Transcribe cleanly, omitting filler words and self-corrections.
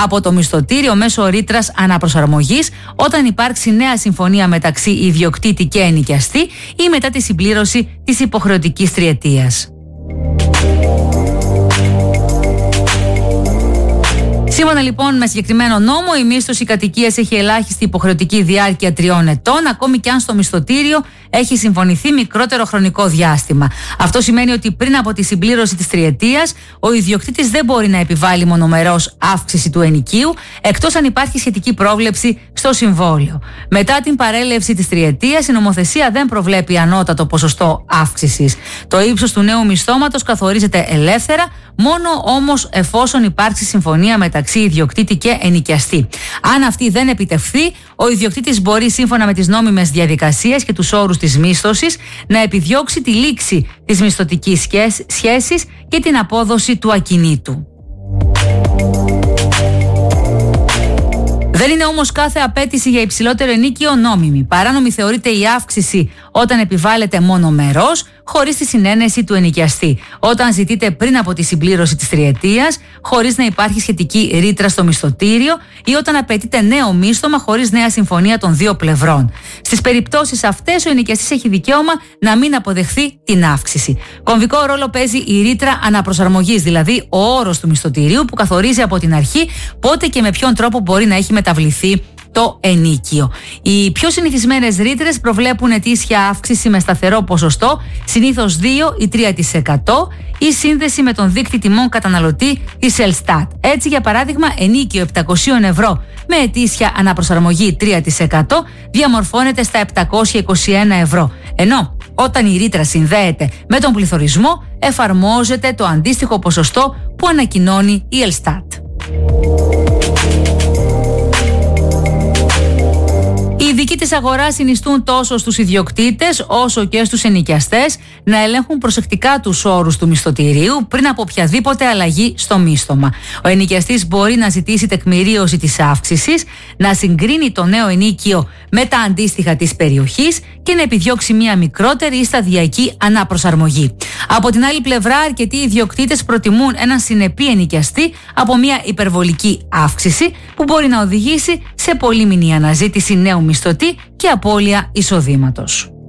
από το μισθωτήριο μέσω ρήτρας αναπροσαρμογής όταν υπάρξει νέα συμφωνία μεταξύ ιδιοκτήτη και ενοικιαστή ή μετά τη συμπλήρωση της υποχρεωτικής τριετίας. Σύμφωνα λοιπόν με συγκεκριμένο νόμο, η μίσθωση κατοικίας έχει ελάχιστη υποχρεωτική διάρκεια 3 ετών, ακόμη και αν στο μισθωτήριο έχει συμφωνηθεί μικρότερο χρονικό διάστημα. Αυτό σημαίνει ότι πριν από τη συμπλήρωση της τριετίας, ο ιδιοκτήτης δεν μπορεί να επιβάλλει μονομερώς αύξηση του ενοικίου, εκτός αν υπάρχει σχετική πρόβλεψη στο συμβόλαιο. Μετά την παρέλευση της τριετίας, η νομοθεσία δεν προβλέπει ανώτατο ποσοστό αύξησης. Το ύψος του νέου μισθώματος καθορίζεται ελεύθερα, μόνο όμως εφόσον υπάρξει συμφωνία μεταξύ ιδιοκτήτη και ενοικιαστή. Αν αυτή δεν επιτευχθεί, ο ιδιοκτήτης μπορεί σύμφωνα με τις νόμιμες διαδικασίες και τους όρους της μίσθωσης να επιδιώξει τη λήξη της μισθωτικής σχέσης και την απόδοση του ακινήτου. Δεν είναι όμως κάθε απέτηση για υψηλότερο ενοίκιο νόμιμη. Παράνομη θεωρείται η αύξηση όταν επιβάλλεται μονομερώς, χωρίς τη συνένεση του ενοικιαστή. Όταν ζητείται πριν από τη συμπλήρωση της τριετίας, χωρίς να υπάρχει σχετική ρήτρα στο μισθωτήριο, ή όταν απαιτείται νέο μίσθωμα χωρίς νέα συμφωνία των δύο πλευρών. Στις περιπτώσεις αυτές, ο ενοικιαστής έχει δικαίωμα να μην αποδεχθεί την αύξηση. Κομβικό ρόλο παίζει η ρήτρα αναπροσαρμογής, δηλαδή ο όρος του μισθωτηρίου που καθορίζει από την αρχή πότε και με ποιον τρόπο μπορεί να έχει μεταβληθεί το ενίκιο. Οι πιο συνηθισμένες ρήτρες προβλέπουν ετήσια αύξηση με σταθερό ποσοστό, συνήθως 2 ή 3%, ή σύνδεση με τον δείκτη τιμών καταναλωτή της Ελστάτ. Έτσι, για παράδειγμα, ενίκιο 700 ευρώ με ετήσια αναπροσαρμογή 3% διαμορφώνεται στα 721 ευρώ. Ενώ όταν η ρήτρα συνδέεται με τον πληθωρισμό, εφαρμόζεται το αντίστοιχο ποσοστό που ανακοινώνει η Ελστάτ. Οι ειδικοί της αγοράς συνιστούν τόσο στους ιδιοκτήτες όσο και στους ενοικιαστές να ελέγχουν προσεκτικά τους όρους του μισθωτηρίου πριν από οποιαδήποτε αλλαγή στο μίσθωμα. Ο ενοικιαστής μπορεί να ζητήσει τεκμηρίωση της αύξησης, να συγκρίνει το νέο ενίκιο με τα αντίστοιχα της περιοχής και να επιδιώξει μια μικρότερη ή σταδιακή αναπροσαρμογή. Από την άλλη πλευρά, αρκετοί ιδιοκτήτες προτιμούν έναν συνεπή ενοικιαστή από μια υπερβολική αύξηση που μπορεί να οδηγήσει σε πολύμηνη αναζήτηση νέου μισθωτή και απώλεια εισοδήματος.